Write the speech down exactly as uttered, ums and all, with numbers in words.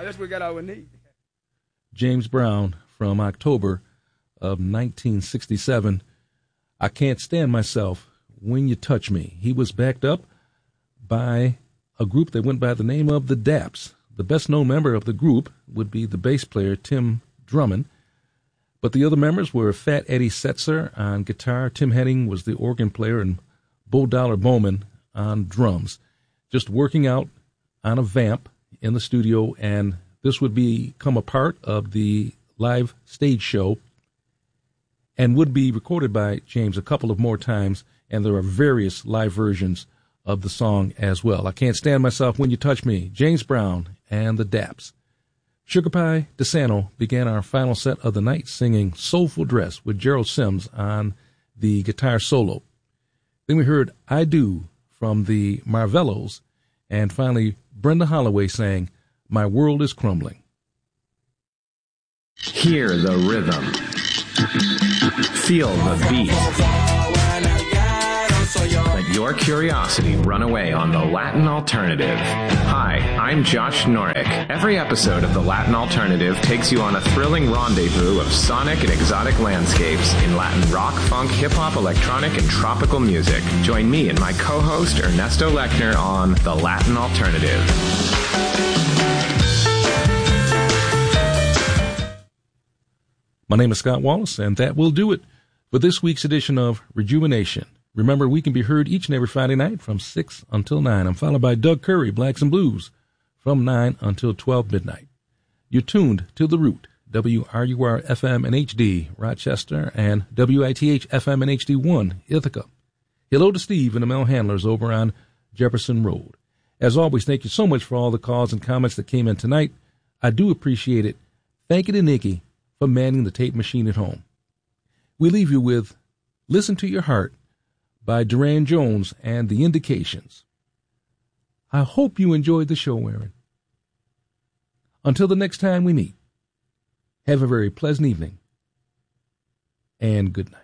guess we got all we need. James Brown from October of nineteen sixty-seven. I Can't Stand Myself When You Touch Me. He was backed up by a group that went by the name of the Daps. The best-known member of the group would be the bass player Tim Drummond, but the other members were Fat Eddie Setzer on guitar, Tim Henning was the organ player, and Bo Dollar Bowman on drums, just working out on a vamp in the studio, and this would become a part of the live stage show and would be recorded by James a couple of more times, and there are various live versions of the song as well. I Can't Stand Myself When You Touch Me, James Brown and the Daps. Sugar Pie DeSanto began our final set of the night singing Soulful Dress with Gerald Sims on the guitar solo. Then we heard I Do from the Marvellos, and finally Brenda Holloway sang My World is Crumbling. Hear the rhythm. Feel the beat. Let your curiosity run away on the Latin Alternative. Hi, I'm Josh Norick. Every episode of the Latin Alternative takes you on a thrilling rendezvous of sonic and exotic landscapes in Latin rock, funk, hip-hop, electronic, and tropical music. Join me and my co-host Ernesto Lechner on the Latin Alternative. My name is Scott Wallace, and that will do it for this week's edition of Rejuvenation. Remember, we can be heard each and every Friday night from six until nine. I'm followed by Doug Curry, Blacks and Blues, from nine until twelve midnight. You're tuned to The Root, W R U R F M and H D, Rochester, and W I T H F M and H D one, Ithaca. Hello to Steve and the Mel Handlers over on Jefferson Road. As always, thank you so much for all the calls and comments that came in tonight. I do appreciate it. Thank you to Nikki for manning the tape machine at home. We leave you with Listen to Your Heart by Duran Jones and The Indications. I hope you enjoyed the show, Aaron. Until the next time we meet, have a very pleasant evening and good night.